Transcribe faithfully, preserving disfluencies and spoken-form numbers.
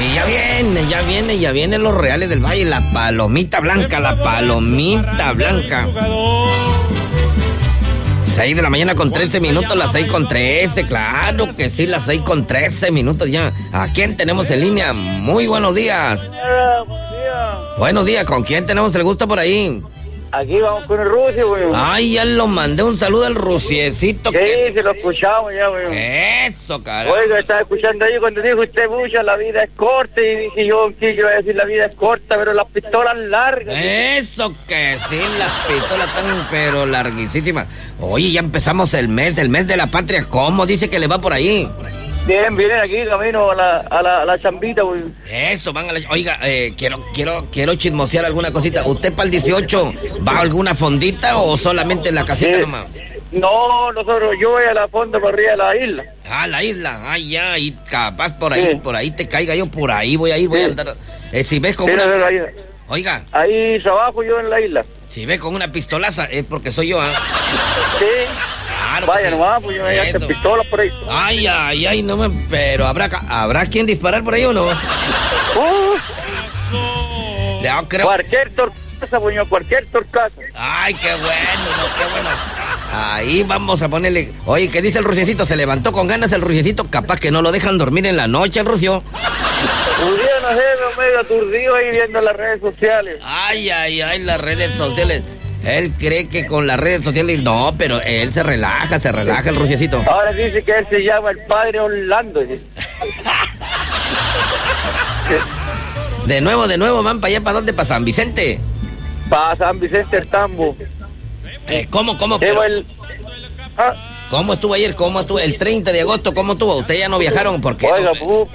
Y ya viene, ya viene, ya vienen los Reales del Valle, la palomita blanca, la palomita blanca. seis de la mañana con trece minutos, las seis con trece, claro que sí, las seis con trece minutos ya. ¿A quién tenemos en línea? Muy buenos días. Buenos días. Buenos días, ¿con quién tenemos el gusto por ahí? Aquí vamos con el Rucio, güey. Ay, ya lo mandé un saludo al Ruciecito. Sí, que... se lo escuchamos ya, güey. Eso, carajo. Oiga, estaba escuchando ahí cuando dijo usted, mucha, la vida es corta, y dije yo, ¿qué iba a decir? La vida es corta, pero las pistolas largas. Eso que sí, las pistolas están pero larguísimas. Oye, ya empezamos el mes, el mes de la patria. ¿Cómo dice que le va por ahí? Bien, vienen aquí camino a la, a la, a la chambita, güey. Eso, van a la... Oiga, eh, quiero, quiero, quiero chismosear alguna cosita. ¿Usted para el dieciocho va a alguna fondita o solamente en la casita Sí. nomás? No, nosotros, yo voy a la fonda por arriba de la isla. Ah, la isla. Ay, ya, y capaz por ahí, Sí. por ahí te caiga yo, por ahí voy a ir, voy a Sí. andar. Eh, si ves con Sí, una... no, no, ahí, Oiga, ahí trabajo yo en la isla. si ves con una pistolaza es porque soy yo, ¿ah? Sí. Claro que Vaya sí. nomás, pues yo me Eso. pistolas por ahí. Ay, ay, ay, no me... Pero ¿habrá, ca- ¿habrá quien disparar por ahí o no? Uh, Ya creo... cualquier torcaza, pues yo, cualquier torcaza. Ay, qué bueno, qué bueno. Ahí vamos a ponerle... Oye, ¿qué dice el Ruciecito? ¿Se levantó con ganas el Ruciecito? Capaz que no lo dejan dormir en la noche, el Rucio. Pudiera, no sé, medio aturdido ahí viendo las redes sociales. Ay, ay, ay, las redes sociales. Él cree que con las redes sociales... No, pero él se relaja, se relaja el Ruciecito. Ahora dice que él se llama el padre Orlando. dice. De nuevo, de nuevo, man, para allá, ¿para dónde? ¿Para San Vicente? Para San Vicente el Tambo. Eh, ¿Cómo, cómo? Llevo Pero, el... Ah, ¿Cómo estuvo ayer? ¿Cómo estuvo? El treinta de agosto, ¿cómo estuvo? ¿Ustedes ya no viajaron? ¿Por qué? oiga, no? pu-